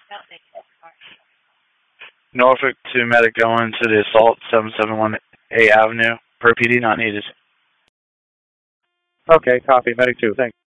Norfolk to medic going to the assault, 771 A Avenue. Per PD not needed. Okay, copy. Medic 2, thanks.